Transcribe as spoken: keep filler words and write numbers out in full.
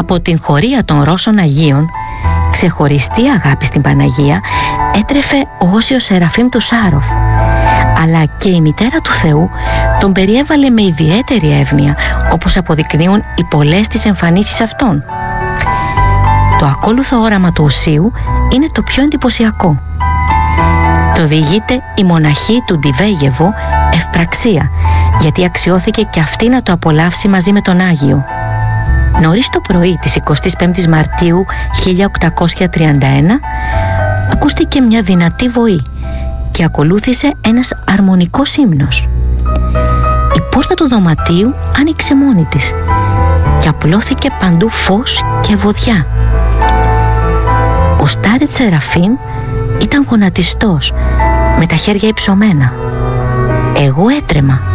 Από την χωρία των Ρώσων Αγίων, ξεχωριστή αγάπη στην Παναγία έτρεφε ο Όσιος Σεραφείμ του Σάροφ, αλλά και η μητέρα του Θεού τον περιέβαλε με ιδιαίτερη εύνοια, όπως αποδεικνύουν οι πολλές της εμφανίσεις αυτών. Το ακόλουθο όραμα του Οσίου είναι το πιο εντυπωσιακό. Το διηγείται η μοναχή του Ντιβέγεβο Ευπραξία, γιατί αξιώθηκε και αυτή να το απολαύσει μαζί με τον Άγιο. Νωρίς το πρωί της εικοστής πέμπτης Μαρτίου χίλια οκτακόσια τριάντα ένα ακούστηκε μια δυνατή βοή και ακολούθησε ένας αρμονικός ύμνος. Η πόρτα του δωματίου άνοιξε μόνη της και απλώθηκε παντού φως και βοδιά. Ο Στάρετ Σεραφείμ ήταν γονατιστός, με τα χέρια υψωμένα. Εγώ έτρεμα